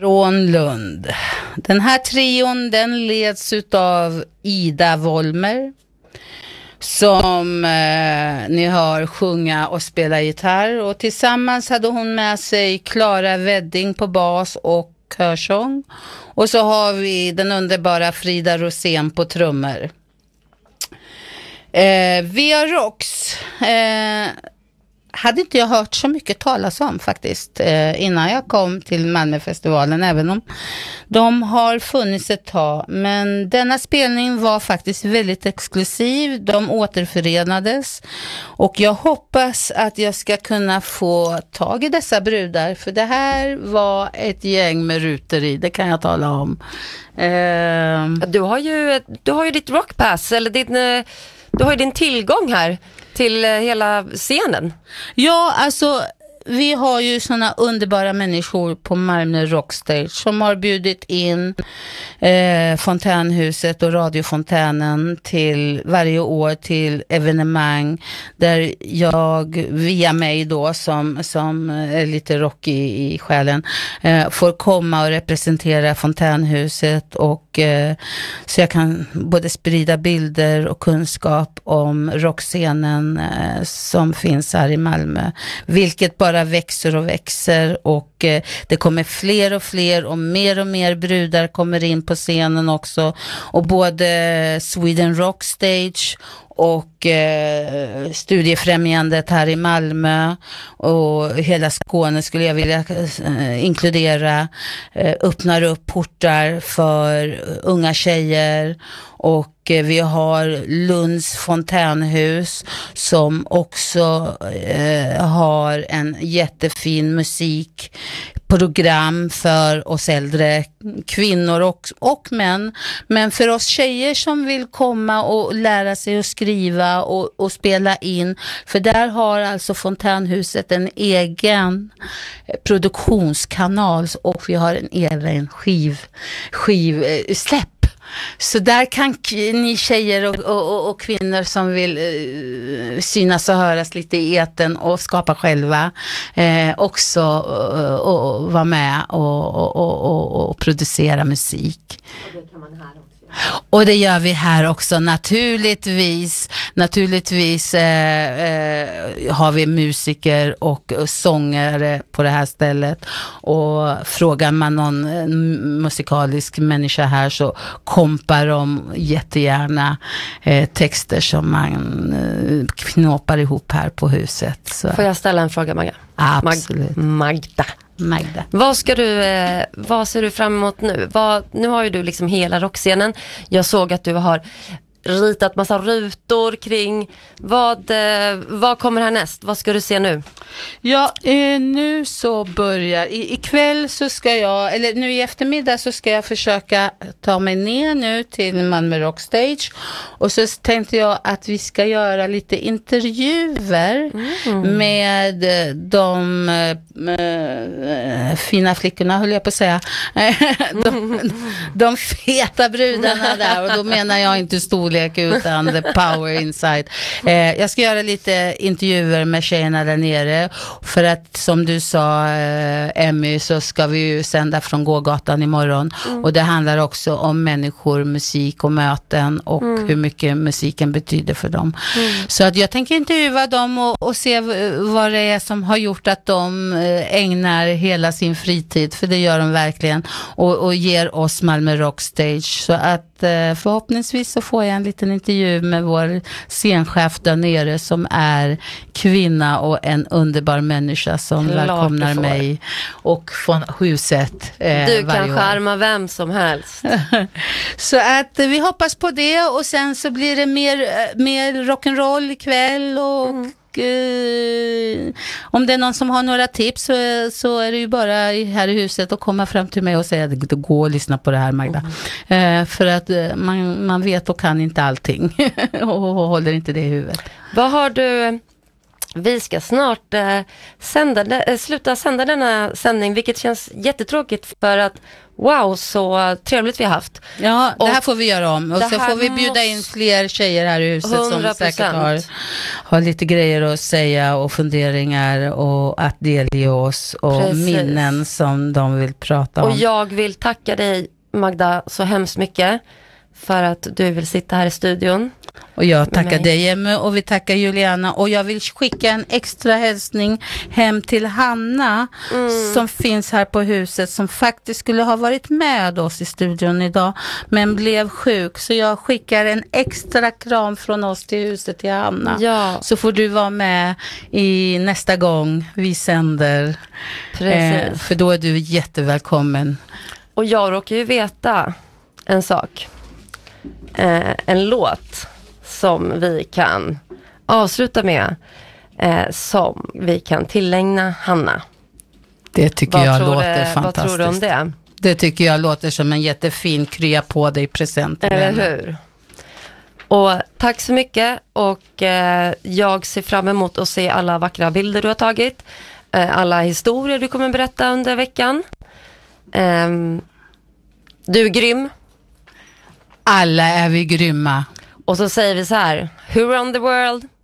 från Lund. Den här trion, den leds av Ida Wollmer, som ni hör sjunga och spela gitarr. Och tillsammans hade hon med sig Klara Wedding på bas och körsång. Och så har vi den underbara Frida Rosén på trummor. Via Rocks hade inte jag hört så mycket talas om faktiskt innan jag kom till Malmöfestivalen, även om de har funnits ett tag. Men denna spelning var faktiskt väldigt exklusiv. De återförenades och jag hoppas att jag ska kunna få tag i dessa brudar, för det här var ett gäng med rutor i, det kan jag tala om. Du har ju ditt rockpass, eller du har ju din tillgång här till hela scenen. Ja, alltså vi har ju såna underbara människor på Malmö Rockstage som har bjudit in Fontänhuset och radiofontänen till varje år till evenemang där jag via mig då som är lite rockig i själen får komma och representera Fontänhuset, och så jag kan både sprida bilder och kunskap om rockscenen som finns här i Malmö, vilket bara växer och växer, och det kommer fler och fler och mer brudar kommer in på scenen också, och både Sweden Rock Stage och Studiefrämjandet här i Malmö och hela Skåne skulle jag vilja inkludera, öppnar upp portar för unga tjejer. Och vi har Lunds fontänhus som också har en jättefin musikprogram för oss äldre kvinnor och män. Men för oss tjejer som vill komma och lära sig att skriva och spela in. För där har alltså Fontänhuset en egen produktionskanal, och vi har en egen skivsläpp. Så där kan ni tjejer och kvinnor som vill synas och höras lite i etern och skapa själva också och vara med och producera musik. Och det kan man här också. Och det gör vi här också, naturligtvis har vi musiker och sångare på det här stället, och frågar man någon musikalisk människa här så kompar de jättegärna texter som man knåpar ihop här på huset. Så. Får jag ställa en fråga, Magda? Absolut. Magda. Vad ser du fram emot nu? Nu har ju du liksom hela rockscenen. Jag såg att du har ritat massa rutor kring. Vad kommer härnäst? Vad ska du se nu? Ja, nu så börjar ikväll så ska jag, eller nu i eftermiddag så ska jag försöka ta mig ner nu till Malmö Rockstage, och så tänkte jag att vi ska göra lite intervjuer med de fina flickorna, höll jag på att säga. de feta brudarna där, och då menar jag inte storlek utan the power inside. Jag ska göra lite intervjuer med tjejerna där nere, för att som du sa, Emmy, så ska vi ju sända från Gågatan imorgon, och det handlar också om människor, musik och möten och hur mycket musiken betyder för dem. Så att jag tänker intervjua dem och se vad det är som har gjort att de ägnar hela sin fritid, för det gör de verkligen, och ger oss Malmö Rockstage. Så att förhoppningsvis så får jag en liten intervju med vår scenchef där nere, som är kvinna och en underbar människa som välkomnar mig och från huset du kan skärma vem som helst. Så att vi hoppas på det, och sen så blir det mer rock'n'roll ikväll, och om det är någon som har några tips så är det ju bara här i huset att komma fram till mig och säga att det går och lyssna på det här, Magda. För att man vet och kan inte allting och håller inte det i huvudet. Vad har du Vi ska snart sluta sända denna sändning, vilket känns jättetråkigt för att wow, så trevligt vi har haft. Ja, det här får vi göra om. Och så får vi bjuda in fler tjejer här i huset 100%. Som säkert har lite grejer att säga och funderingar och att delge oss och minnen som de vill prata om. Och jag vill tacka dig, Magda, så hemskt mycket för att du vill sitta här i studion. Och jag tackar dig, Emma, och vi tackar Juliana. Och jag vill skicka en extra hälsning hem till Hanna som finns här på huset, som faktiskt skulle ha varit med oss i studion idag men blev sjuk. Så jag skickar en extra kram från oss till huset till Hanna. Ja. Så får du vara med i nästa gång vi sänder. Precis. För då är du jättevälkommen. Och jag råkar ju veta en sak. En låt som vi kan avsluta med, som vi kan tillägna Hanna. Det tycker jag låter fantastiskt. Vad tror du om det? Det tycker jag låter som en jättefin krya på dig present. Eller hur? Och tack så mycket, och jag ser fram emot att se alla vackra bilder du har tagit, alla historier du kommer berätta under veckan. Du är grym. Alla är vi grymma. Och så säger vi så här: Who run the world?